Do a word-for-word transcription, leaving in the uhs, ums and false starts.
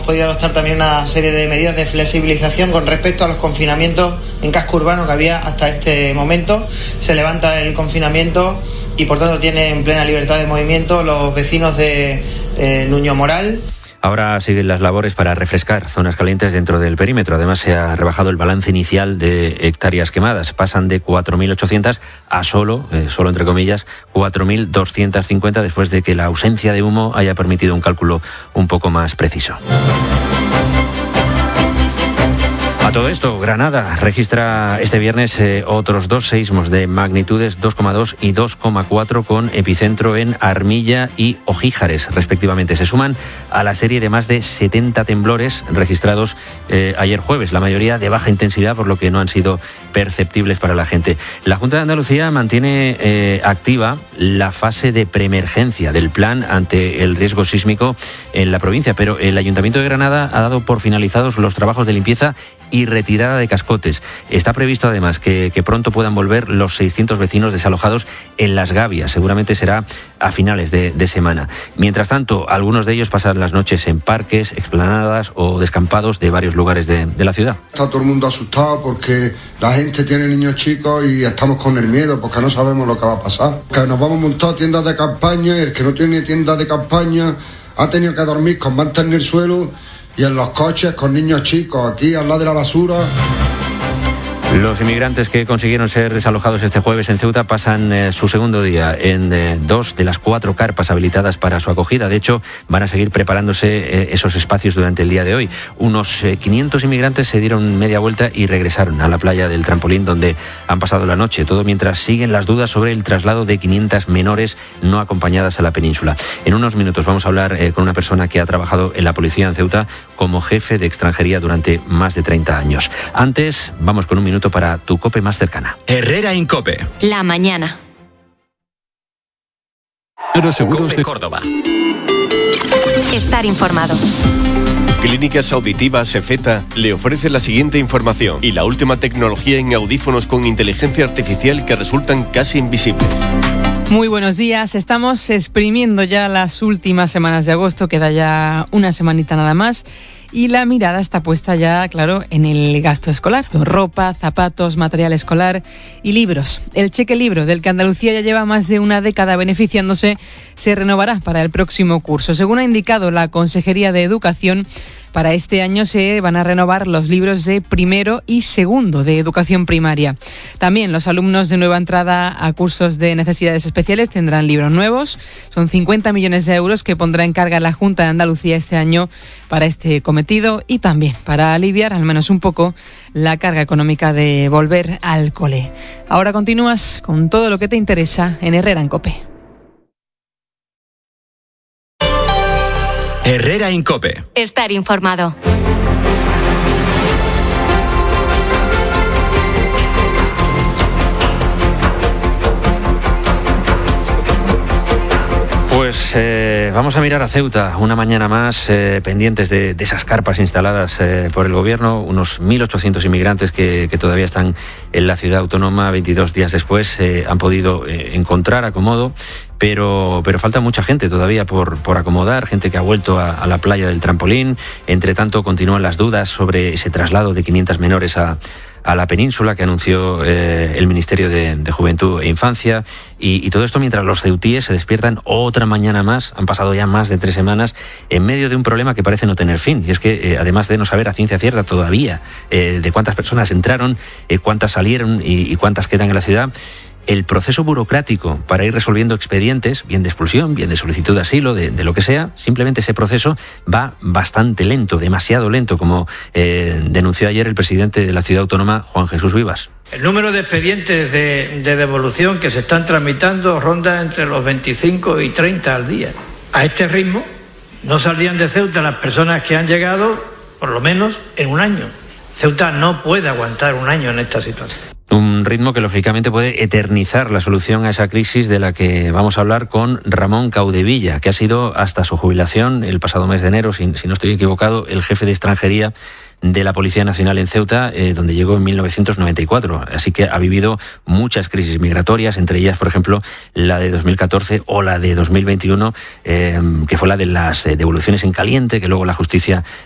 podido adoptar también una serie de medidas de flexibilización con respecto a los confinamientos en casco urbano que había hasta este momento. Se levanta el confinamiento y por tanto tienen plena libertad de movimiento los vecinos de eh, Nuño Moral. Ahora siguen las labores para refrescar zonas calientes dentro del perímetro. Además, se ha rebajado el balance inicial de hectáreas quemadas. Pasan de cuatro mil ochocientas a solo, eh, solo entre comillas, cuatro mil doscientas cincuenta después de que la ausencia de humo haya permitido un cálculo un poco más preciso. A todo esto, Granada registra este viernes eh, otros dos seísmos de magnitudes dos coma dos y dos coma cuatro con epicentro en Armilla y Ojíjares, respectivamente. Se suman a la serie de más de setenta temblores registrados eh, ayer jueves, la mayoría de baja intensidad, por lo que no han sido perceptibles para la gente. La Junta de Andalucía mantiene eh, activa la fase de preemergencia del plan ante el riesgo sísmico en la provincia, pero el Ayuntamiento de Granada ha dado por finalizados los trabajos de limpieza y retirada de cascotes. Está previsto además que, que pronto puedan volver los seiscientos vecinos desalojados en Las Gavias. Seguramente será a finales de, de semana. Mientras tanto, algunos de ellos pasan las noches en parques, explanadas o descampados de varios lugares de, de la ciudad. Está todo el mundo asustado porque la gente tiene niños chicos y estamos con el miedo porque no sabemos lo que va a pasar. Que nos vamos a montar tiendas de campaña y el que no tiene tiendas de campaña ha tenido que dormir con mantas en el suelo y en los coches con niños chicos, aquí al lado de la basura. Los inmigrantes que consiguieron ser desalojados este jueves en Ceuta pasan eh, su segundo día en eh, dos de las cuatro carpas habilitadas para su acogida. De hecho, van a seguir preparándose eh, esos espacios durante el día de hoy. Unos eh, quinientos inmigrantes se dieron media vuelta y regresaron a la playa del Trampolín, donde han pasado la noche. Todo mientras siguen las dudas sobre el traslado de quinientas menores no acompañadas a la península. En unos minutos vamos a hablar eh, con una persona que ha trabajado en la policía en Ceuta como jefe de extranjería durante más de treinta años. Antes, vamos con un minuto para tu COPE más cercana. Herrera Incope. La mañana. Pero seguros de Córdoba. Estar informado. Clínicas Auditivas Efeta le ofrece la siguiente información y la última tecnología en audífonos con inteligencia artificial que resultan casi invisibles. Muy buenos días. Estamos exprimiendo ya las últimas semanas de agosto, queda ya una semanita nada más. Y la mirada está puesta ya, claro, en el gasto escolar. Ropa, zapatos, material escolar y libros. El cheque libro, del que Andalucía ya lleva más de una década beneficiándose, se renovará para el próximo curso. Según ha indicado la Consejería de Educación, para este año se van a renovar los libros de primero y segundo de educación primaria. También los alumnos de nueva entrada a cursos de necesidades especiales tendrán libros nuevos. Son cincuenta millones de euros que pondrá en carga la Junta de Andalucía este año para este cometido y también para aliviar al menos un poco la carga económica de volver al cole. Ahora continúas con todo lo que te interesa en Herrera en COPE. Herrera Incope. Estar informado. Pues eh, vamos a mirar a Ceuta una mañana más, eh, pendientes de, de esas carpas instaladas eh, por el gobierno, unos mil ochocientos inmigrantes que, que todavía están en la ciudad autónoma. veintidós días después eh, han podido eh, encontrar acomodo, pero, pero falta mucha gente todavía por, por acomodar, gente que ha vuelto a, a la playa del Trampolín. Entre tanto, continúan las dudas sobre ese traslado de quinientas menores a a la península que anunció eh, el Ministerio de, de Juventud e Infancia y, y todo esto mientras los ceutíes se despiertan otra mañana más. Han pasado ya más de tres semanas en medio de un problema que parece no tener fin, y es que eh, además de no saber a ciencia cierta todavía eh, de cuántas personas entraron, eh, cuántas salieron y, y cuántas quedan en la ciudad, el proceso burocrático para ir resolviendo expedientes, bien de expulsión, bien de solicitud de asilo, de, de lo que sea, simplemente ese proceso va bastante lento, demasiado lento, como eh, denunció ayer el presidente de la ciudad autónoma, Juan Jesús Vivas. El número de expedientes de, de devolución que se están tramitando ronda entre los veinticinco y treinta al día. A este ritmo no saldrían de Ceuta las personas que han llegado, por lo menos, en un año. Ceuta no puede aguantar un año en esta situación. Un ritmo que lógicamente puede eternizar la solución a esa crisis de la que vamos a hablar con Ramón Caudevilla, que ha sido hasta su jubilación el pasado mes de enero, si, si no estoy equivocado, el jefe de extranjería de la Policía Nacional en Ceuta, eh, donde llegó en mil novecientos noventa y cuatro. Así que ha vivido muchas crisis migratorias, entre ellas, por ejemplo, la de dos mil catorce o la de dos mil veintiuno, eh, que fue la de las eh, devoluciones en caliente, que luego la justicia